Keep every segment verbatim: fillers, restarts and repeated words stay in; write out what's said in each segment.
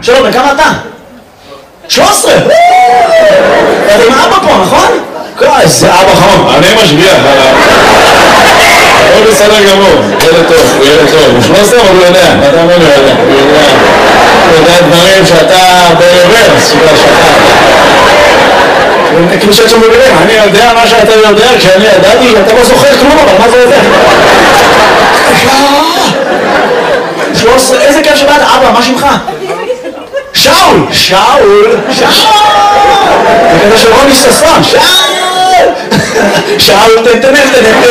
שלום, וכמה אתה? שלוש עשרה! אתה עם אבא פה, נכון? איזה אבא חמוד. אני משגיח עליו. הוא בסדר גמור, ילד טוב, הוא ילד טוב. הוא שלוש עשרה, אבל הוא יודע, אתה אומר לו יודע. הוא יודע, הוא יודע דברים שאתה ברוורס, שאתה שכח. כאילו שאת שם בבינים, אני יודע מה שאתה יודע, כשאני ידעתי, אתה לא זוכר כלום, אבל מה זה יודע? שלוש עשרה, איזה כיף שבאת, אבא, מה שמך? שאול! שאול! שאול! זה כזה של רוני ששון, שאול! שאול, תן, תן, תן, תן.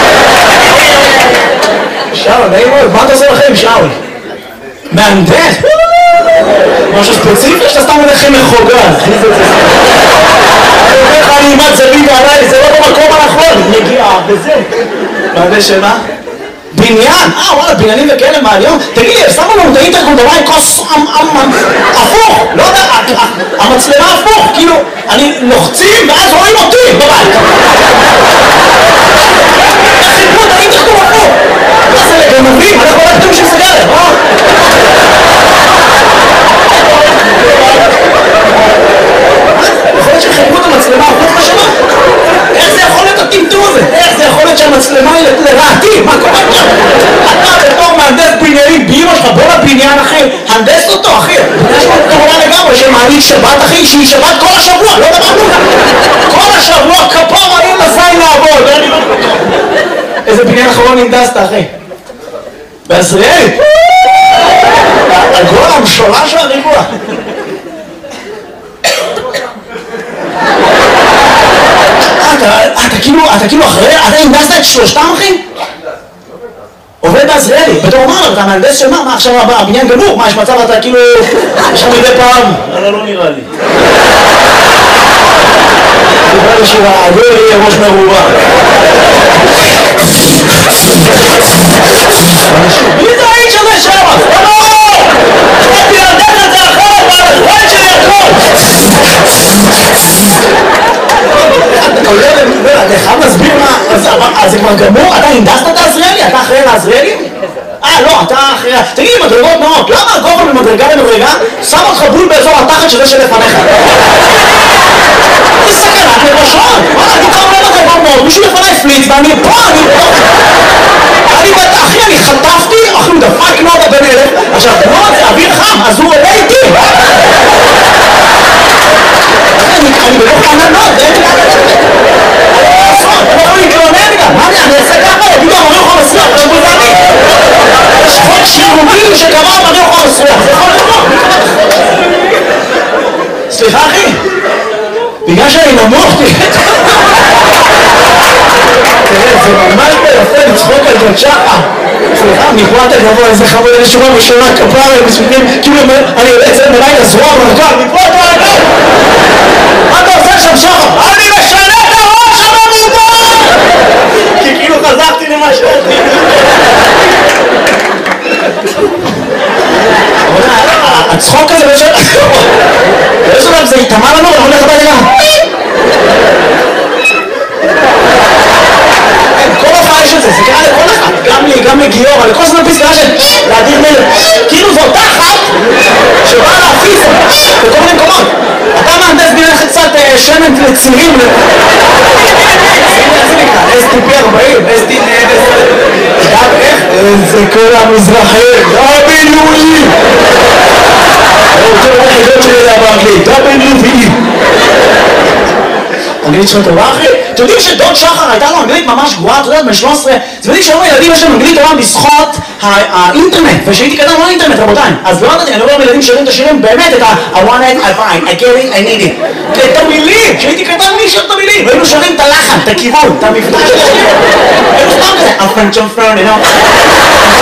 שאול, נעים מאוד, מה אתה עושה לכם, שאול? מהנדס? משהו ספציפי שאתה סתם הולכם מחוגה. אני אומר לך, אני אימת זווית עליי, זה לא במקום הנכון. מגיע, וזה. מהנדס שמה? בניין? אה, וואלה, בניינים וכאלה מהיום? תגיד לי, שמו לנו את האינטרקום במים כוס הפוך, לא יודע, המצלמה הפוך, כאילו, אני לוחצים ואז רואים אותי בבית. חיפו את האינטרקום הפוך. מה זה לגנבים? אנחנו לא כתוב שסגרת, אה? יכול להיות שחיפו את המצלמה הפוך בשנה? איך זה יכול להיות הטמטום הזה? איך זה יכול להיות שהמצלמה היא לרעתי? מה קורה שם? אתה בתור מהנדס בניינים באמא שלך, בוא לבניין אחי, הנדס אותו אחי. יש פה כמובן לגמרי שמעלית שבת אחי, שהיא שבת כל השבוע, לא דמנו. כל השבוע כפר אני לזין לעבוד. איזה בניין אחרון ננדסת אחי? בעזריאלי? הגול המשולש והריבוע. אתה כאילו, אתה כאילו אחרי, אתה הנדסת את שלושתם אחי? עובד בעזריאלי, בתור מה? אתה מהנדס של מה? מה עכשיו הבניין גמור? מה יש מצב אתה כאילו, יש לך מדי פעם? אבל לא נראה לי. דיבר לשירה, הגול יהיה ראש מרובה. מי זה האיש הזה שם? לא! חייתי להנדס את זה אחרת, והחיים שלי הכל! אתה חייב להסביר מה, אז זה כבר גמור? אתה הנדסת את העזריאלי? אתה אחראי לעזריאלי? אה לא, אתה אחראי, תגיד לי מדרגות נאות, למה הגובה ממדרגה למדרגה שם אותך בול באזור התחת שזה שלפניך? זה סכנת נפשות, וואלה, אני קרוב למדרגות נאות, מישהו לפניי פליץ ואני פה, אני פה אני בטח, אחי, אני חטפתי, אחי, הוא דפק נודה בן אלף, עכשיו, נוד זה אוויר חם, אז הוא עולה איתי אני בתוך ענן נוד, זה אין לי אני יכול להתלונן גם, מה אני אעשה ככה? יגידו, אמרי אוכל מסריח, תשבו זה אני יש חוק שירוגים שקבע אמרי אוכל מסריח, זה יכול לבוא סליחה אחי בגלל שאני נמוך תראה, זה ממש ביפה לצחוק על ג'ון שחר סליחה, מפה אתה גבוה איזה חמוד איזה שורה בשורה כפרה מסביבים כאילו אני יוצא אצל מלאי לזרוע מרכב מפה אתה רגע מה אתה עושה שם שחר? אני משנה את הראש המרובה כי כאילו חזרתי למה שאתי הצחוק הזה באיזשהו באיזשהו לב זה יתאמה לנו ואנחנו הולך הביתה גם כל הופעה יש את זה, זה קרה לכל אחד גם לי, גם לגיור, לכל זמן פסקרה של להדיר מלך כאילו זו אותה אחת שבאה להפיס בכל מיני מקומות אתה מהנדס בניין קצת שמן לצירים איזה נקרא, אס טי פי ארבעים, אס טי פי גם איך? איזה כל המזרחי דאבליו-אי הוא רוצה לראות חידות שלי זה באנגלית דאבליו-אי אנגלית שלו טובה אחי? אתם יודעים שדוד שחר הייתה לו אנגלית ממש גרועה, אתה יודעת, בן שלוש עשרה אתם יודעים שהיום הילדים יש להם אנגלית טובה בזכות האינטרנט ושהייתי קטן לא אינטרנט רבותיי אז לא יודעתי, אני אומר לילדים שרים את השירים באמת את ה- I want it, I find, I get it, I need it את המילים, שהייתי קטן מי שר את המילים והיינו שרים את הלחן, את הכיוון, את המבטא של השירים היינו סתם כזה, I'm French, I'm French, you know